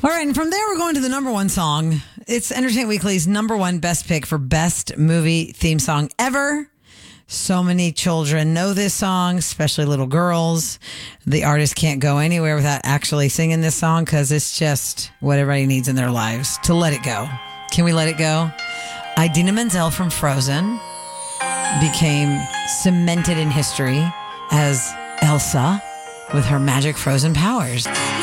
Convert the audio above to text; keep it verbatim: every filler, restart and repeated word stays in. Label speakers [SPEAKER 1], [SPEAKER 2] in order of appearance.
[SPEAKER 1] All right, and from there we're going to the number one song. It's Entertainment Weekly's number one best pick for best movie theme song ever. So many children know this song, especially little girls. The artist can't go anywhere without actually singing this song because it's just what everybody needs in their lives to let it go. Can we let it go? Idina Menzel from Frozen became cemented in history as Elsa with her magic frozen powers.